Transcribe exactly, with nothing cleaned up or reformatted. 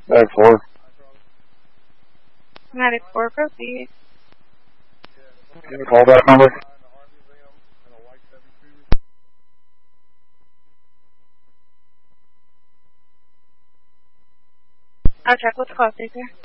Medic four. Medic four, proceed. Can you call that number? I'll check with the call taker.